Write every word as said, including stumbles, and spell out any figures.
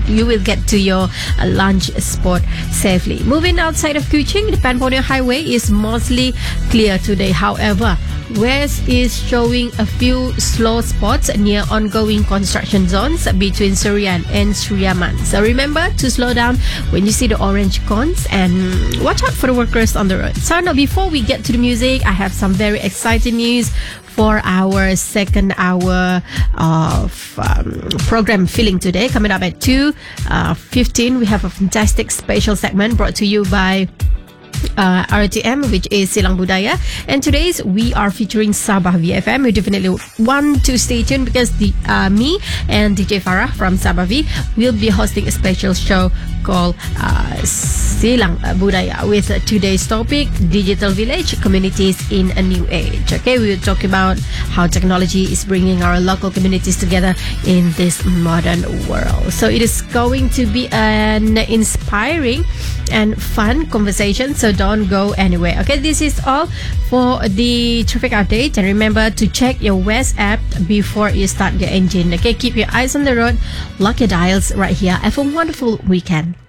you will get to your uh, lunch spot safely. Moving outside of Kuching, the Pan Borneo Highway is mostly clear today. However, West is showing a few slow spots near ongoing construction zones between Surian and Sriaman. So remember to slow down when you see the orange cones and watch out for the workers on the road. So now, before we get to the music, I have some very exciting news for our second hour of um, program Feeling Today. Coming up at two fifteen, we have a fantastic special segment brought to you by Uh, R T M, which is Silang Budaya, and today's we are featuring Sabah V F M. You definitely want to stay tuned because the uh, me and D J Farah from Sabah V will be hosting a special show called uh, Silang Budaya with uh, today's topic, Digital Village Communities in a New Age. Okay, we will talk about how technology is bringing our local communities together in this modern world. So it is going to be an inspiring and fun conversation, so don't go anywhere. Okay, this is all for the traffic update, and remember to check your West app before you start your engine. Okay, keep your eyes on the road, lock your dials right here. Have a wonderful weekend.